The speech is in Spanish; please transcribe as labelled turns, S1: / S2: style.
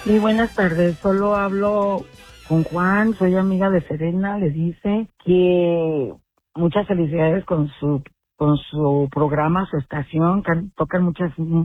S1: Sí, buenas tardes. Solo hablo con Juan, soy amiga de Serena. Le dice que muchas felicidades con su programa, su estación, que tocan muchas